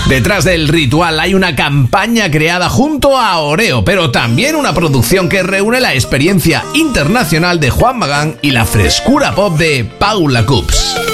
Detrás del ritual hay una campaña creada junto a Oreo, pero también una producción que reúne la experiencia internacional de Juan Magán y la frescura pop de Paula Coops.